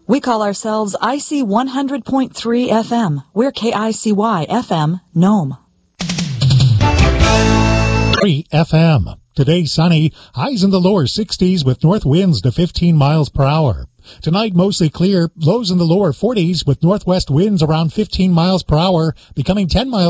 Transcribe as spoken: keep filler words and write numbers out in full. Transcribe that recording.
We call ourselves I C one hundred point three F M. We're K I C Y F M, Nome. three F M. Today sunny, highs in the lower sixties with north winds to fifteen miles per hour. Tonight mostly clear, lows in the lower forties with northwest winds around fifteen miles per hour, becoming ten miles